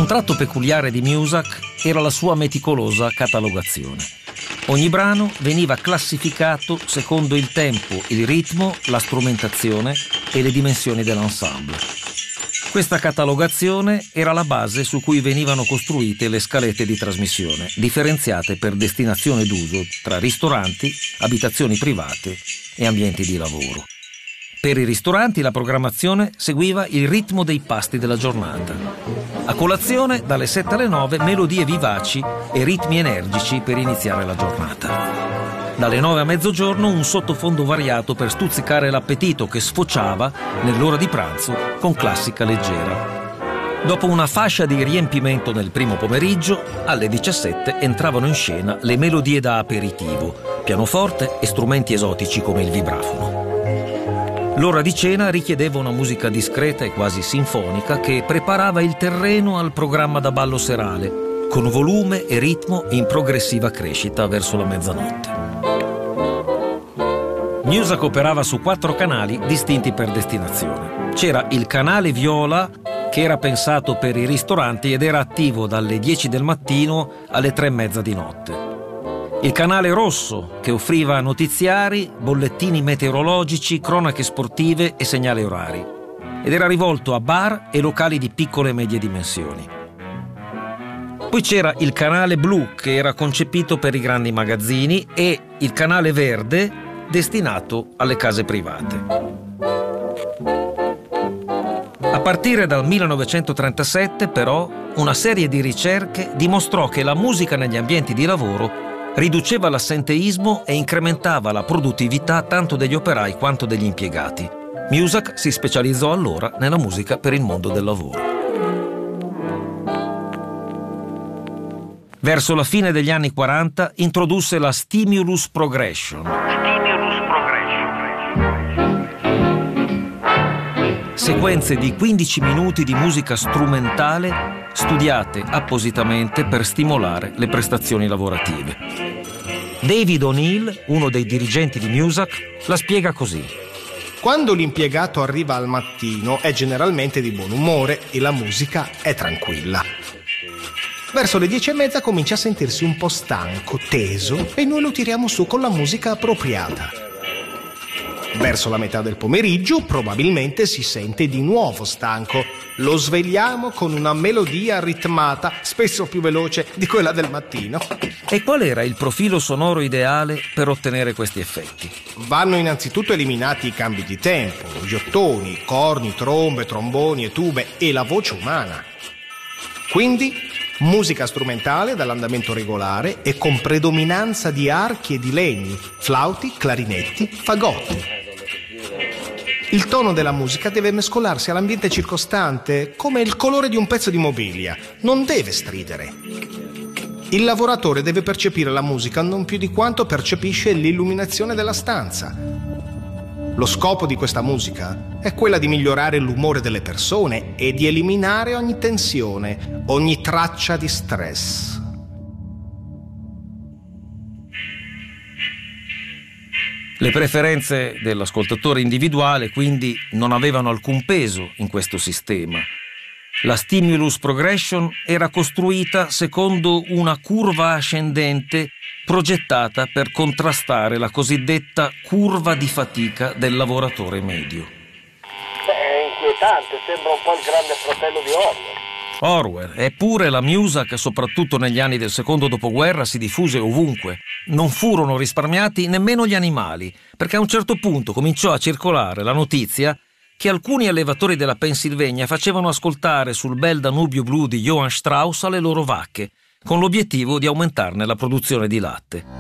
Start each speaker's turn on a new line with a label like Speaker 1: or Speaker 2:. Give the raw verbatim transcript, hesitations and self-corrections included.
Speaker 1: Un tratto peculiare di Muzak era la sua meticolosa catalogazione. Ogni brano veniva classificato secondo il tempo, il ritmo, la strumentazione e le dimensioni dell'ensemble. Questa catalogazione era la base su cui venivano costruite le scalette di trasmissione, differenziate per destinazione d'uso tra ristoranti, abitazioni private e ambienti di lavoro. Per i ristoranti la programmazione seguiva il ritmo dei pasti della giornata. A colazione, dalle sette alle nove, melodie vivaci e ritmi energici per iniziare la giornata. Dalle nove a mezzogiorno un sottofondo variato per stuzzicare l'appetito che sfociava nell'ora di pranzo con classica leggera. Dopo una fascia di riempimento nel primo pomeriggio, alle diciassette entravano in scena le melodie da aperitivo, pianoforte e strumenti esotici come il vibrafono. L'ora di cena richiedeva una musica discreta e quasi sinfonica che preparava il terreno al programma da ballo serale, con volume e ritmo in progressiva crescita verso la mezzanotte. Muzak operava su quattro canali distinti per destinazione. C'era il canale viola, che era pensato per i ristoranti ed era attivo dalle dieci del mattino alle tre e mezza di notte. Il canale rosso, che offriva notiziari, bollettini meteorologici, cronache sportive e segnali orari, ed era rivolto a bar e locali di piccole e medie dimensioni. Poi c'era il canale blu, che era concepito per i grandi magazzini, e il canale verde, destinato alle case private. A partire dal millenovecentotrentasette, però, una serie di ricerche dimostrò che la musica negli ambienti di lavoro riduceva l'assenteismo e incrementava la produttività tanto degli operai quanto degli impiegati. Muzak si specializzò allora nella musica per il mondo del lavoro. Verso la fine degli anni quaranta introdusse la Stimulus Progression. Stimulus Progression. Sequenze di quindici minuti di musica strumentale studiate appositamente per stimolare le prestazioni lavorative. David O'Neill, uno dei dirigenti di Muzak, la spiega così.
Speaker 2: Quando l'impiegato arriva al mattino è generalmente di buon umore e la musica è tranquilla. Verso le dieci e mezza comincia a sentirsi un po' stanco, teso, e noi lo tiriamo su con la musica appropriata. Verso la metà del pomeriggio probabilmente si sente di nuovo stanco. Lo svegliamo con una melodia ritmata, spesso più veloce di quella del mattino.
Speaker 1: E qual era il profilo sonoro ideale per ottenere questi effetti?
Speaker 2: Vanno innanzitutto eliminati i cambi di tempo, gli ottoni, corni, trombe, tromboni e tube e la voce umana. Quindi musica strumentale dall'andamento regolare e con predominanza di archi e di legni, flauti, clarinetti, fagotti. Il tono della musica deve mescolarsi all'ambiente circostante come il colore di un pezzo di mobilia, non deve stridere. Il lavoratore deve percepire la musica non più di quanto percepisce l'illuminazione della stanza. Lo scopo di questa musica è quella di migliorare l'umore delle persone e di eliminare ogni tensione, ogni traccia di stress.
Speaker 1: Le preferenze dell'ascoltatore individuale quindi non avevano alcun peso in questo sistema. La Stimulus Progression era costruita secondo una curva ascendente progettata per contrastare la cosiddetta curva di fatica del lavoratore medio.
Speaker 3: Beh, è inquietante, sembra un po' il grande fratello di Orwell.
Speaker 1: Orwell, eppure la Muzak, soprattutto negli anni del secondo dopoguerra, si diffuse ovunque. Non furono risparmiati nemmeno gli animali, perché a un certo punto cominciò a circolare la notizia che alcuni allevatori della Pennsylvania facevano ascoltare sul bel Danubio blu di Johann Strauss alle loro vacche, con l'obiettivo di aumentarne la produzione di latte.